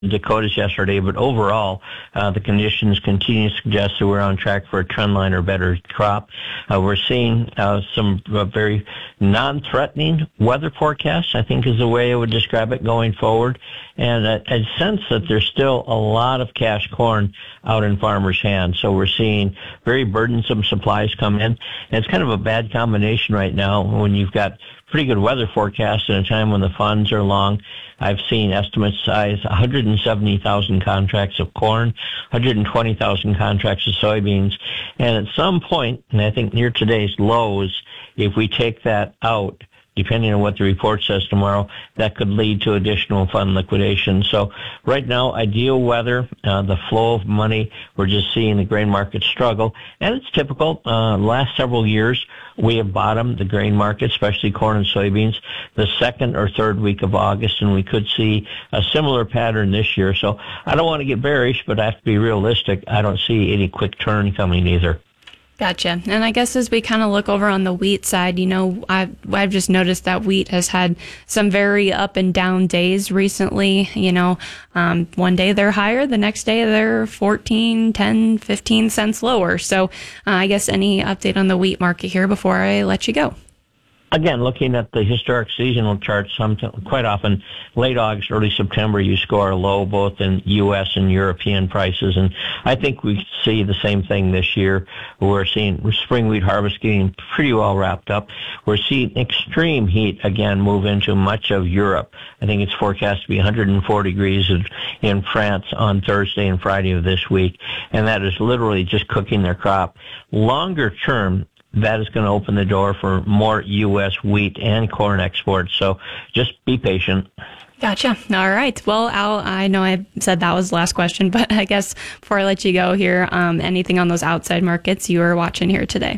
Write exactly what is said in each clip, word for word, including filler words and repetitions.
Dakotas yesterday, but overall, uh, the conditions continue to suggest that we're on track for a trend line or better crop. Uh, we're seeing uh, some uh, very non-threatening weather forecasts, I think is the way I would describe it going forward. And I, I sense that there's still a lot of cash corn out in farmers' hands. So we're seeing very burdensome supplies come in. And it's kind of a bad combination right now when you've got pretty good weather forecast at a time when the funds are long. I've seen estimates size one hundred seventy thousand contracts of corn, one hundred twenty thousand contracts of soybeans. And at some point, and I think near today's lows, if we take that out, depending on what the report says tomorrow, that could lead to additional fund liquidation. So right now, ideal weather, uh, the flow of money, we're just seeing the grain market struggle. And it's typical. Uh, last several years, we have bottomed the grain market, especially corn and soybeans, the second or third week of August, and we could see a similar pattern this year. So I don't want to get bearish, but I have to be realistic. I don't see any quick turn coming either. Gotcha. And I guess as we kind of look over on the wheat side, you know, I've, I've just noticed that wheat has had some very up and down days recently. You know, um, one day they're higher, the next day they're fourteen, ten, fifteen cents lower. So uh, I guess any update on the wheat market here before I let you go? Again, looking at the historic seasonal charts, some, quite often late August, early September, you score a low both in U S and European prices. And I think we see the same thing this year. We're seeing spring wheat harvest getting pretty well wrapped up. We're seeing extreme heat again move into much of Europe. I think it's forecast to be one hundred four degrees in, in France on Thursday and Friday of this week. And that is literally just cooking their crop. Longer term, that is going to open the door for more U S wheat and corn exports. So just be patient. Gotcha. All right. Well, Al, I know I said that was the last question, but I guess before I let you go here, um, anything on those outside markets you are watching here today?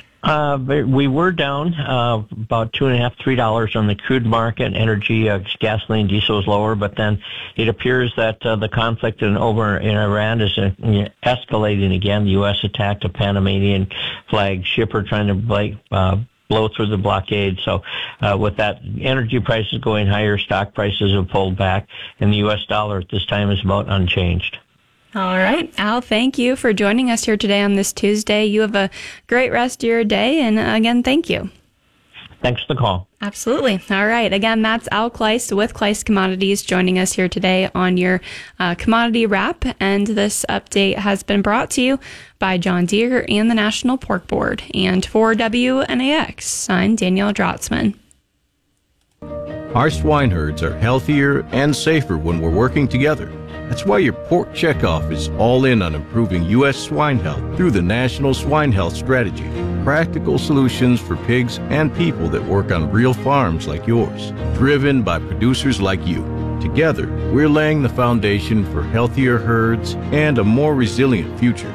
Uh, we were down uh, about two and a half, three dollars on the crude market. Energy, uh, gasoline, diesel is lower, but then it appears that uh, the conflict in over in Iran is uh, escalating again. The U S attacked a Panamanian flag shipper trying to like, uh, blow through the blockade. So uh, with that, energy prices going higher, stock prices have pulled back, and the U S dollar at this time is about unchanged. All right. Al, thank you for joining us here today on this Tuesday. You have a great rest of your day. And again, thank you. Thanks for the call. Absolutely. All right. Again, that's Al Kleist with Kleist Commodities joining us here today on your uh, commodity wrap. And this update has been brought to you by John Deere and the National Pork Board. And for W N A X, I'm Danielle Drotzman. Our swine herds are healthier and safer when we're working together. That's why your Pork Checkoff is all in on improving U S swine health through the National Swine Health Strategy. Practical solutions for pigs and people that work on real farms like yours, driven by producers like you. Together, we're laying the foundation for healthier herds and a more resilient future.